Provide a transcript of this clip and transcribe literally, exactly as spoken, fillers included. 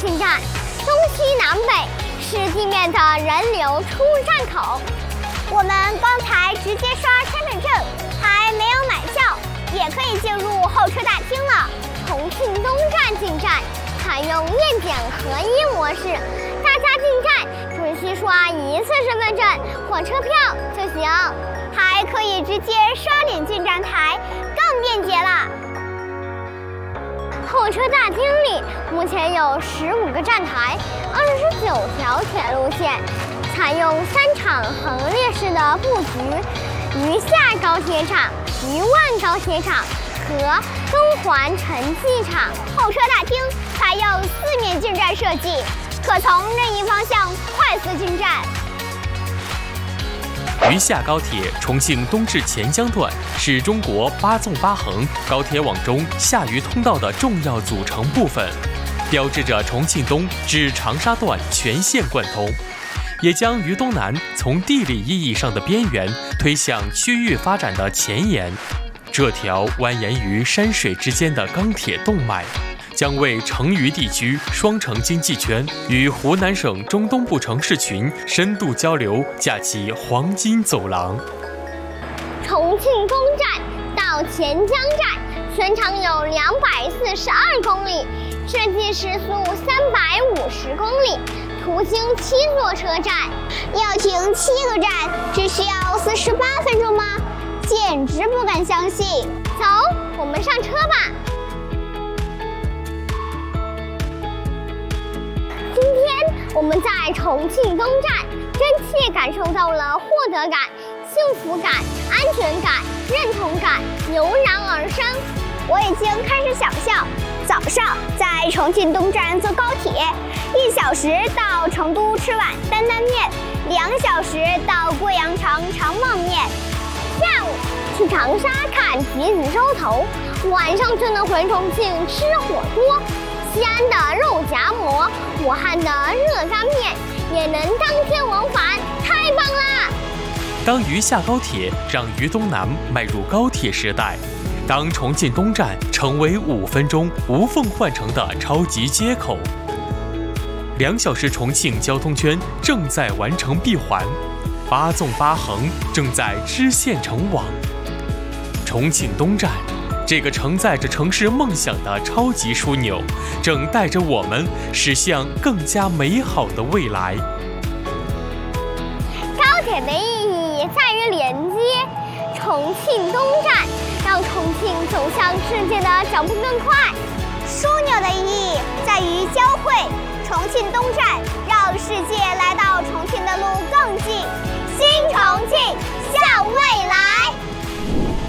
进站，东西南北是地面的人流出入站口。我们刚才直接刷身份证，还没有买票，也可以进入候车大厅了。重庆东站进站采用验检合一模式，大家进站只需刷一次身份证或车票就行，还可以直接刷脸进站台，更便捷了。候车大厅里目前有十五个站台，二十九条铁路线，采用三场横列式的布局：渝下高铁厂、渝万高铁厂和东环城际场。候车大厅采用四面进站设计，可从任意方向快速进站。 渝下高铁重庆东至黔江段是中国八纵八横高铁网中下渝通道的重要组成部分，标志着重庆东至长沙段全线贯通，也将渝东南从地理意义上的边缘推向区域发展的前沿。这条蜿蜒于山水之间的钢铁动脉，将为成渝地区双城经济圈与湖南省中东部城市群深度交流架起黄金走廊。 重庆东站到黔江站全长有两百四十二公里，设计时速三百五十公里，途经七座车站，要停七个站，只需要四十八分钟吗？简直不敢相信！走，我们上车吧。今天我们在重庆东站真切感受到了获得感、幸福感、安全感、认同感油然而生。我已经开始想象，早上在重庆东站坐高铁，一小时到成都吃碗担担面，两小时到贵阳城尝旺面，下午去长沙看集子洲头，晚上就能回重庆吃火锅。西安的肉夹馍，武汉的热干面，也能当天往返，太棒啦！ 当渝下高铁让渝东南迈入高铁时代，当重庆东站成为五分钟无缝换乘的超级接口，两小时重庆交通圈正在完成闭环，八纵八横正在织线成网。重庆东站，这个承载着城市梦想的超级枢纽，正带着我们驶向更加美好的未来。 高铁的意义在于连接，重庆东站让重庆走向世界的脚步更快；枢纽的意义在于交汇，重庆东站让世界